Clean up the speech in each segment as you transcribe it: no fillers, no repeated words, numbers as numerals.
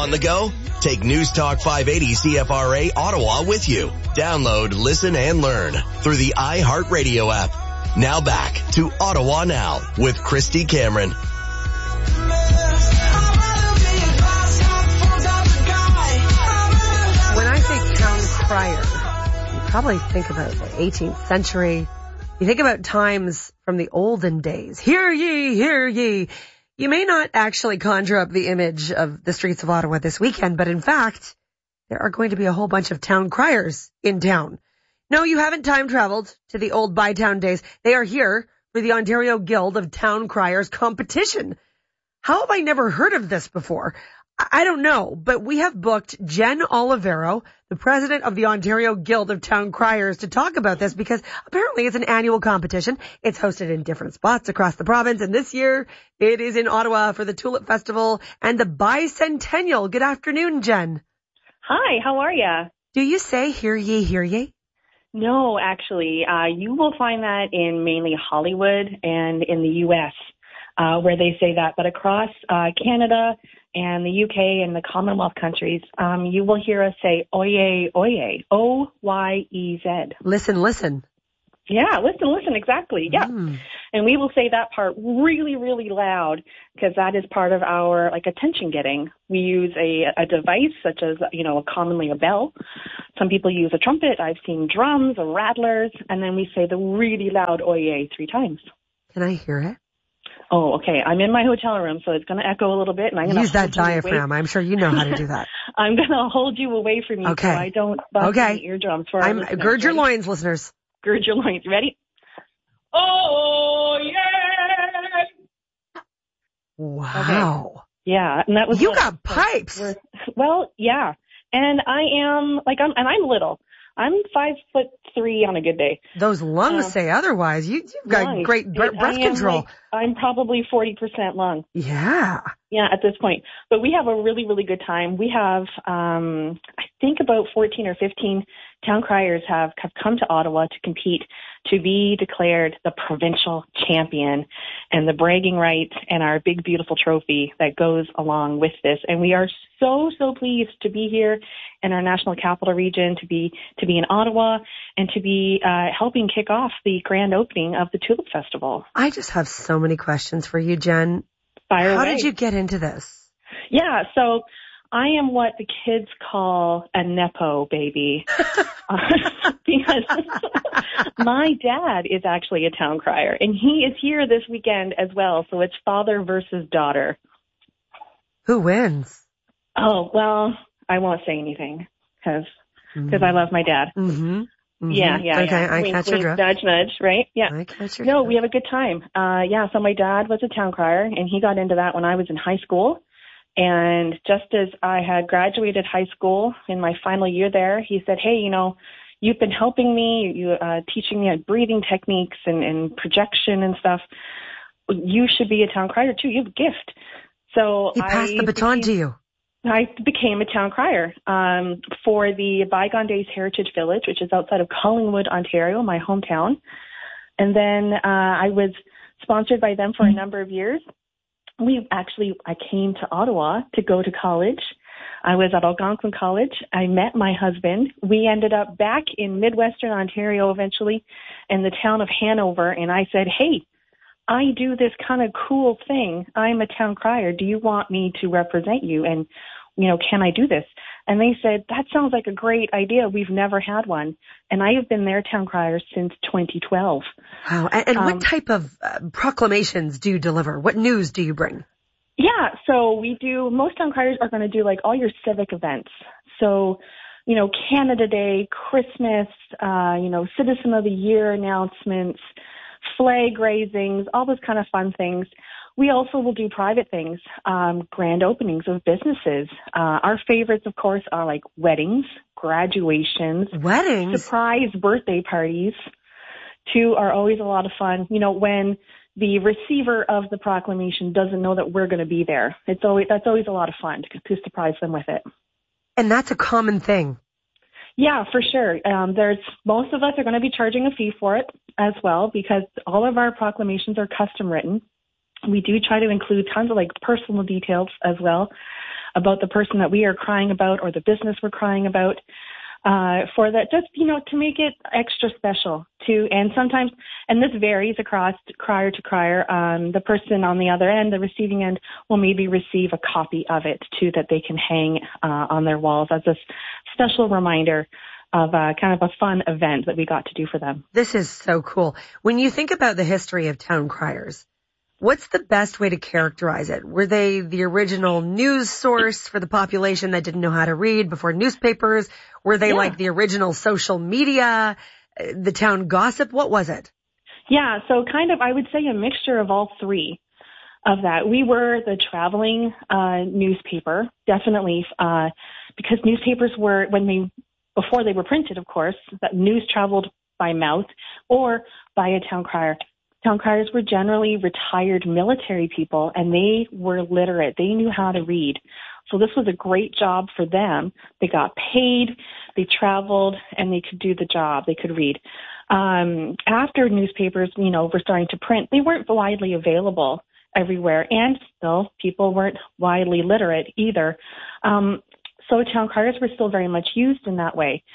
On the go? Take News Talk 580 CFRA Ottawa with you. Download, listen, and learn through the iHeartRadio app. Now back to Ottawa Now with Christy Cameron. When I say town crier, you probably think about the 18th century. You think about times from the olden days. Hear ye, hear ye. You may not actually conjure up the image of the streets of Ottawa this weekend, but in fact, there are going to be a whole bunch of town criers in town. No, you haven't time traveled to the old Bytown days. They are here for the Ontario Guild of Town Criers competition. How have I never heard of this before? I don't know, but we have booked Jen Olivero, the president of the Ontario Guild of Town Criers, to talk about this because apparently it's an annual competition. It's hosted in different spots across the province, and this year it is in Ottawa for the Tulip Festival and the Bicentennial. Good afternoon, Jen. Hi, how are ya? Do you say hear ye, hear ye? No, actually, you will find that in mainly Hollywood and in the U.S., where they say that. But across Canada and the UK and the Commonwealth countries, you will hear us say oye, oye, O-Y-E-Z. Listen. Yeah, listen, exactly. Yeah. And we will say that part really, really loud because that is part of our attention getting. We use a device such as, commonly a bell. Some people use a trumpet. I've seen drums or rattlers. And then we say the really loud oye 3 times. Can I hear it? Oh, okay. I'm in my hotel room, so it's going to echo a little bit. And I'm going to use that diaphragm. I'm sure you know how to do that. I'm going to hold you away from you so I don't bust any eardrums for our listeners. Gird your loins, listeners. Gird your loins. Ready? Oh, yeah! Wow. Okay. Yeah. And that was you got pipes. Well, yeah. And I'm little. I'm 5'3" on a good day. Those lungs say otherwise. You've got lungs. Great breath control. I'm probably 40% lung. Yeah. Yeah, at this point. But we have a really, really good time. We have, I think about 14 or 15 town criers have come to Ottawa to compete to be declared the provincial champion and the bragging rights and our big, beautiful trophy that goes along with this. And we are so, so pleased to be here in our national capital region, to be in Ottawa and to be helping kick off the grand opening of the Tulip Festival. I just have so many questions for you, Jen. How did you get into this? Yeah, so I am what the kids call a Nepo baby because my dad is actually a town crier, and he is here this weekend as well, so it's father versus daughter. Who wins? Oh, well, I won't say anything because I love my dad. Mm-hmm. Yeah. Okay, I catch your drift. Nudge, right? Yeah. I catch your drift. We have a good time. So my dad was a town crier, and he got into that when I was in high school. And just as I had graduated high school in my final year there, he said, hey, you've been helping me, teaching me breathing techniques and projection and stuff. You should be a town crier too. You have a gift. So he passed the baton to you. I became a town crier for the Bygone Days Heritage Village, which is outside of Collingwood, Ontario, my hometown. And then I was sponsored by them for a number of years. I came to Ottawa to go to college. I was at Algonquin College. I met my husband. We ended up back in Midwestern Ontario eventually in the town of Hanover. And I said, hey, I do this kind of cool thing. I'm a town crier. Do you want me to represent you? And, can I do this? And they said, that sounds like a great idea. We've never had one. And I have been their town crier since 2012. Wow. And what type of proclamations do you deliver? What news do you bring? Yeah. So most town criers are going to do all your civic events. So, Canada Day, Christmas, Citizen of the Year announcements, flag raisings, all those kind of fun things. We also will do private things, grand openings of businesses. Our favorites, of course, are weddings, graduations, surprise birthday parties. 2 are always a lot of fun. When the receiver of the proclamation doesn't know that we're going to be there, that's always a lot of fun to surprise them with it. And that's a common thing. Yeah, for sure. Most of us are going to be charging a fee for it as well because all of our proclamations are custom written. We do try to include tons of personal details as well. about the person that we are crying about or the business we're crying about. For that, just, to make it extra special too. And sometimes, and this varies across crier to crier, the person on the other end, the receiving end, will maybe receive a copy of it too that they can hang on their walls as a special reminder of kind of a fun event that we got to do for them. This is so cool. When you think about the history of town criers, what's the best way to characterize it? Were they the original news source for the population that didn't know how to read before newspapers? Were they like the original social media, the town gossip? What was it? Yeah, so kind of, I would say a mixture of all three of that. We were the traveling newspaper, definitely, because newspapers were, before they were printed, of course, that news traveled by mouth or by a town crier. Town criers were generally retired military people, and they were literate. They knew how to read. So this was a great job for them. They got paid, they traveled, and they could do the job. They could read. After newspapers, were starting to print, they weren't widely available everywhere, and still people weren't widely literate either. So town criers were still very much used in that way.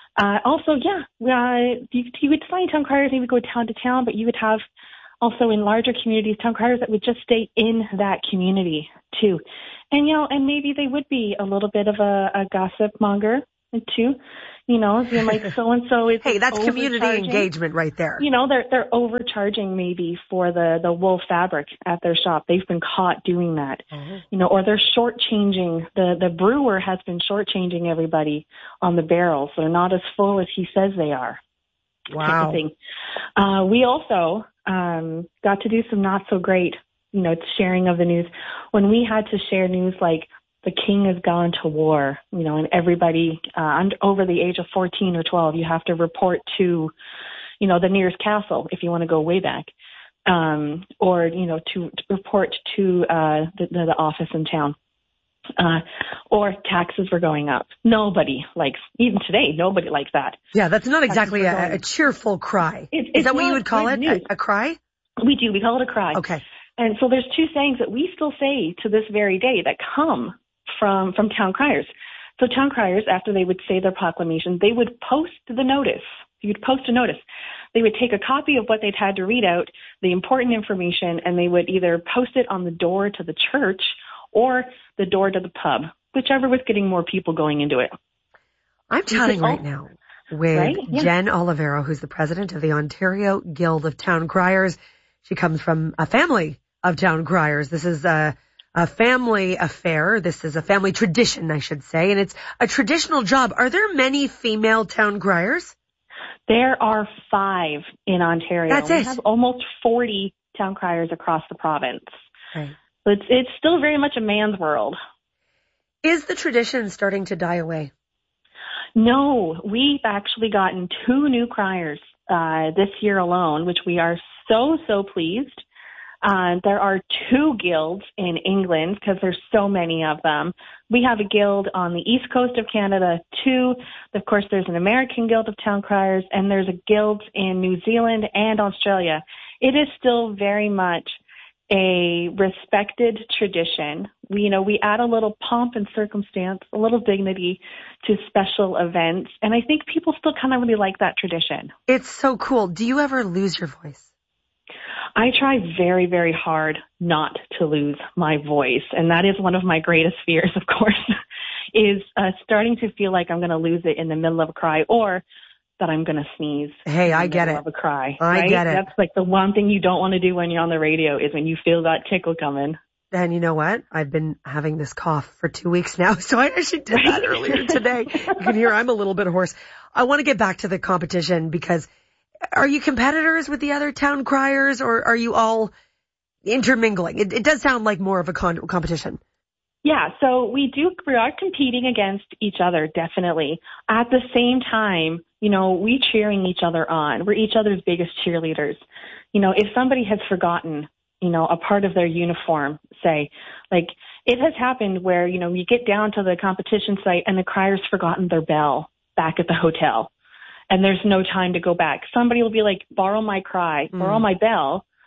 You would find town criers, they would go town to town, but you would have also in larger communities, town criers that would just stay in that community too. And, and maybe they would be a little bit of a gossip monger too. Being like so-and-so is hey, that's community engagement right there. They're overcharging maybe for the wool fabric at their shop. They've been caught doing that. Mm-hmm. Or they're shortchanging, the brewer has been shortchanging everybody on the barrels. They're not as full as he says they are. Wow. Type of thing. We also got to do some not so great, sharing of the news. When we had to share news like the king has gone to war, and everybody over the age of 14 or 12, you have to report to, the nearest castle if you want to go way back, or, to report to the office in town. Or taxes were going up. Nobody likes, even today, nobody likes that. Yeah, that's not exactly a cheerful cry. Is that what you would call it? A cry? We do. We call it a cry. Okay. And so there's two sayings that we still say to this very day that come from town criers. So town criers, after they would say their proclamation, they would post the notice. You'd post a notice. They would take a copy of what they'd had to read out, the important information, and they would either post it on the door to the church or the door to the pub, whichever was getting more people going into it. I'm chatting right now with Jen Olivero, who's the president of the Ontario Guild of Town Criers. She comes from a family of town criers. This is a family affair. This is a family tradition, I should say, and it's a traditional job. Are there many female town criers? There are 5 in Ontario. That's it. We have almost 40 town criers across the province. Right. But it's still very much a man's world. Is the tradition starting to die away? No, we've actually gotten 2 new criers this year alone, which we are so pleased. There are 2 guilds in England because there's so many of them. We have a guild on the east coast of Canada too. Of course, there's an American Guild of Town Criers, and there's a guild in New Zealand and Australia. It is still very much a respected tradition. We add a little pomp and circumstance, a little dignity to special events, and I think people still kind of really like that tradition. It's so cool. Do you ever lose your voice? I try very, very hard not to lose my voice, and that is one of my greatest fears, of course, is starting to feel like I'm going to lose it in the middle of a cry, or that I'm going to sneeze. Hey, I get it. Of a cry. I get it. That's like the one thing you don't want to do when you're on the radio is when you feel that tickle coming. And you know what? I've been having this cough for 2 weeks now, so I actually did that earlier today. You can hear I'm a little bit hoarse. I want to get back to the competition because are you competitors with the other town criers, or are you all intermingling? It does sound like more of a competition. Yeah, so we are competing against each other, definitely. At the same time, we cheering each other on. We're each other's biggest cheerleaders. If somebody has forgotten, a part of their uniform, say, like it has happened where, you get down to the competition site and the crier's forgotten their bell back at the hotel and there's no time to go back. Somebody will be like, borrow my cry, borrow my bell.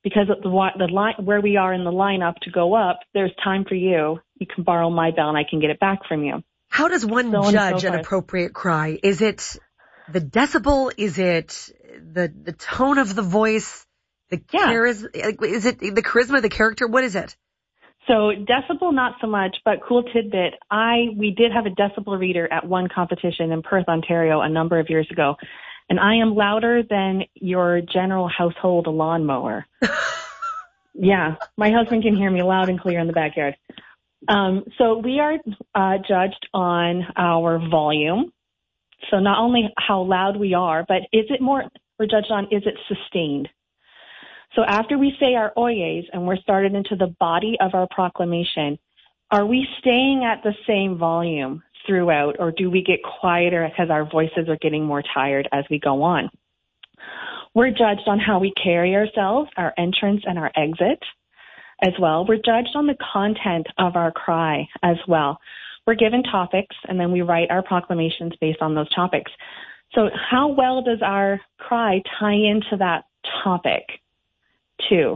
because of the line where we are in the lineup to go up, there's time for you. You can borrow my bell and I can get it back from you. How does one judge an appropriate cry? Is it the decibel? Is it the tone of the voice? Is it the charisma, the character? What is it? So decibel, not so much, but cool tidbit. We did have a decibel reader at one competition in Perth, Ontario a number of years ago. And I am louder than your general household lawnmower. Yeah, my husband can hear me loud and clear in the backyard. So we are judged on our volume. So not only how loud we are, but we're judged on, is it sustained? So after we say our oyes and we're started into the body of our proclamation, are we staying at the same volume throughout, or do we get quieter because our voices are getting more tired as we go on? We're judged on how we carry ourselves, our entrance and our exit as well. We're judged on the content of our cry as well. We're given topics, and then we write our proclamations based on those topics. So how well does our cry tie into that topic too?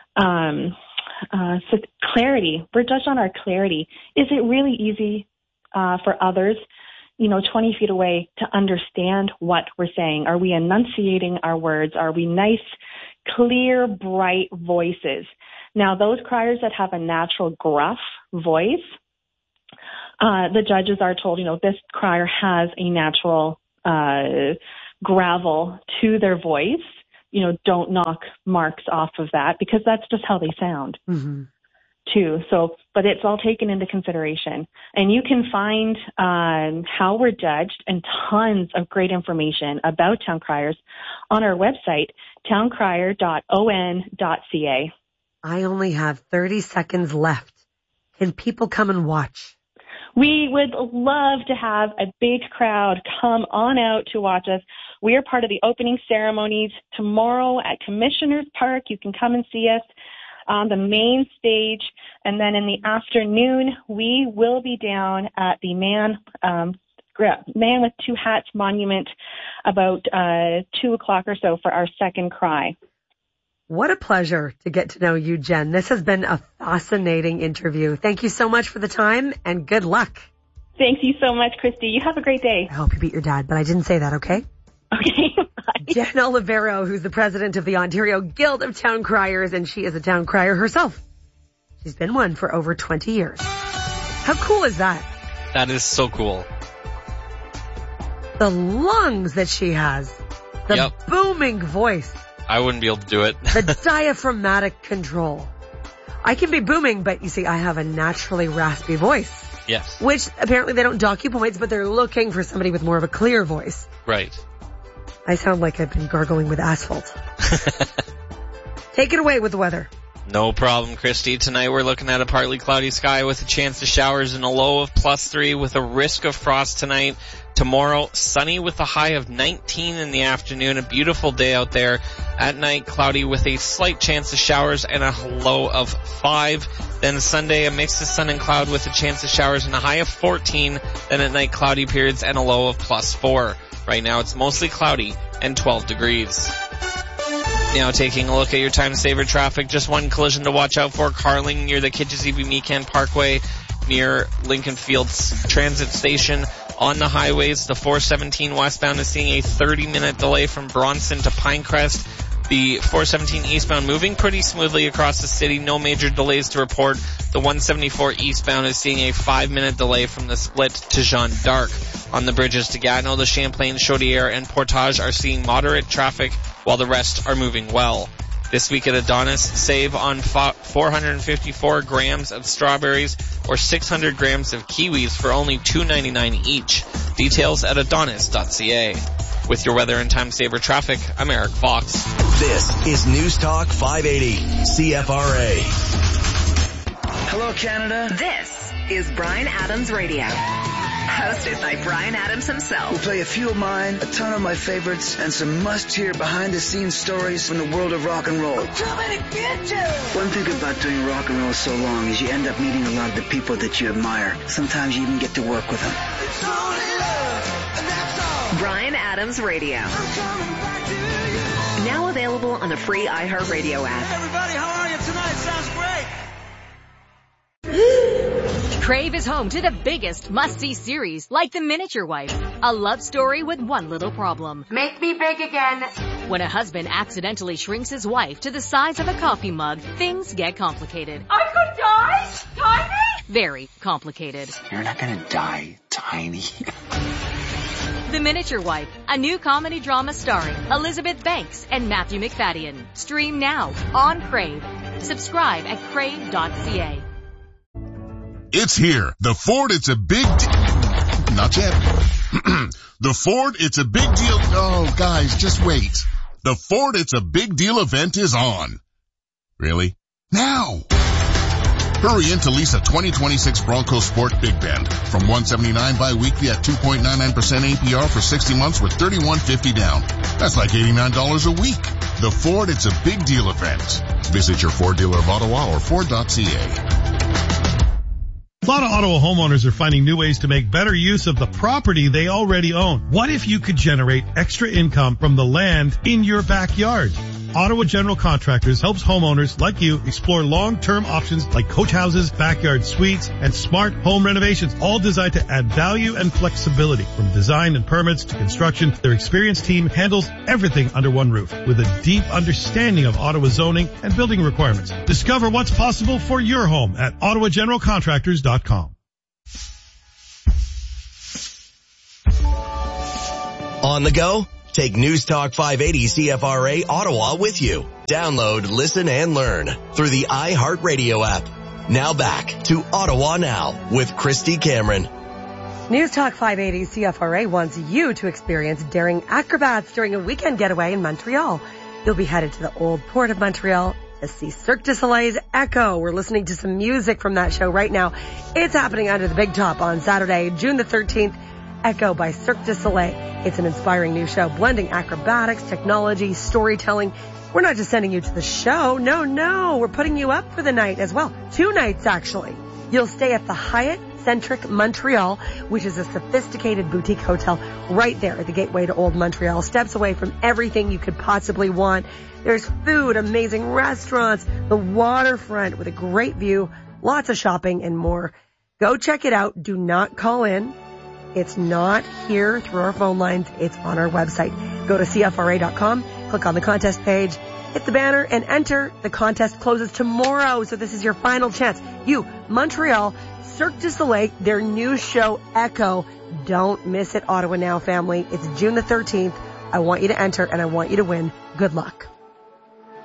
So clarity, we're judged on our clarity. Is it really easy for others, 20 feet away to understand what we're saying? Are we enunciating our words? Are we nice, clear, bright voices? Now, those criers that have a natural gruff voice, the judges are told, this crier has a natural gravel to their voice. Don't knock marks off of that, because that's just how they sound. Mm-hmm. Too. So, but it's all taken into consideration. And you can find how we're judged and tons of great information about town criers on our website, towncrier.on.ca. I only have 30 seconds left. Can people come and watch? We would love to have a big crowd come on out to watch us. We are part of the opening ceremonies tomorrow at Commissioners Park. You can come and see us on the main stage, and then in the afternoon we will be down at the Man with Two Hats Monument about 2 o'clock or so for our second cry. What a pleasure to get to know you, Jen. This has been a fascinating interview. Thank you so much for the time, and good luck. Thank you so much, Christy. You have a great day. I hope you beat your dad, but I didn't say that, okay? Okay. Jen Olivero, who's the president of the Ontario Guild of Town Criers, and she is a town crier herself. She's been one for over 20 years. How cool is that? That is so cool. The lungs that she has. The booming voice. I wouldn't be able to do it. The diaphragmatic control. I can be booming, but you see, I have a naturally raspy voice. Yes. Which apparently they don't dock you points, but they're looking for somebody with more of a clear voice. Right. I sound like I've been gargling with asphalt. Take it away with the weather. No problem, Christy. Tonight we're looking at a partly cloudy sky with a chance of showers and a low of +3 with a risk of frost tonight. Tomorrow, sunny with a high of 19 in the afternoon. A beautiful day out there. At night, cloudy with a slight chance of showers and a low of 5. Then Sunday, a mix of sun and cloud with a chance of showers and a high of 14. Then at night, cloudy periods and a low of +4. Right now, it's mostly cloudy and 12 degrees. Now taking a look at your time saver traffic, just one collision to watch out for. Carling near the Kitchissippi-Meekan Parkway near Lincoln Fields Transit Station. On the highways, the 417 westbound is seeing a 30-minute delay from Bronson to Pinecrest. The 417 eastbound moving pretty smoothly across the city. No major delays to report. The 174 eastbound is seeing a 5-minute delay from the split to Jeanne d'Arc. On the bridges to Gatineau, the Champlain, Chaudière, and Portage are seeing moderate traffic, while the rest are moving well. This week at Adonis, save on 454 grams of strawberries or 600 grams of kiwis for only $2.99 each. Details at adonis.ca. With your weather and time saver traffic, I'm Eric Fox. This is News Talk 580 CFRA. Hello, Canada. This is Bryan Adams Radio. Hosted by Bryan Adams himself. We'll play a few of mine, a ton of my favorites, and some must-hear behind-the-scenes stories from the world of rock and roll. I'm coming to get you! One thing about doing rock and roll so long is you end up meeting a lot of the people that you admire. Sometimes you even get to work with them. It's only love, and that's all. Bryan Adams Radio. I'm coming back to you. Now available on the free iHeartRadio app. Hey everybody, how are you tonight? Sounds great. Crave is home to the biggest must-see series, like The Miniature Wife, a love story with one little problem. Make me big again. When a husband accidentally shrinks his wife to the size of a coffee mug, things get complicated. I could die? Tiny? Very complicated. You're not gonna die, Tiny. The Miniature Wife, a new comedy drama starring Elizabeth Banks and Matthew McFadden. Stream now on Crave. Subscribe at crave.ca. It's here. The Ford, it's a big not yet. The Ford, it's a big deal. Oh, guys, just wait. The Ford, it's a big deal event is on. Really? Now. Hurry in to lease a 2026 Bronco Sport Big Bend from $179 bi-weekly at 2.99% APR for 60 months with $3,150 down. That's like $89 a week. The Ford, it's a big deal event. Visit your Ford dealer of Ottawa or Ford.ca. A lot of Ottawa homeowners are finding new ways to make better use of the property they already own. What if you could generate extra income from the land in your backyard? Ottawa General Contractors helps homeowners like you explore long-term options like coach houses, backyard suites, and smart home renovations, all designed to add value and flexibility. From design and permits to construction, their experienced team handles everything under one roof with a deep understanding of Ottawa zoning and building requirements. Discover what's possible for your home at OttawaGeneralContractors.com. On the go? Take News Talk 580 CFRA Ottawa with you. Download, listen, and learn through the iHeartRadio app. Now back to Ottawa Now with Christy Cameron. News Talk 580 CFRA wants you to experience daring acrobats during a weekend getaway in Montreal. You'll be headed to the Old Port of Montreal to see Cirque du Soleil's Echo. We're listening to some music from that show right now. It's happening under the Big Top on Saturday, June the 13th. Echo by Cirque du Soleil. It's an inspiring new show blending acrobatics, technology, storytelling. We're not just sending you to the show. No. We're putting you up for the night as well. 2 nights, actually. You'll stay at the Hyatt Centric Montreal, which is a sophisticated boutique hotel right there at the gateway to Old Montreal, steps away from everything you could possibly want. There's food, amazing restaurants, the waterfront with a great view, lots of shopping and more. Go check it out. Do not call in. It's not here through our phone lines. It's on our website. Go to CFRA.com, click on the contest page, hit the banner, and enter. The contest closes tomorrow, so this is your final chance. You, Montreal, Cirque du Soleil, their new show, Echo. Don't miss it, Ottawa Now family. It's June the 13th. I want you to enter, and I want you to win. Good luck.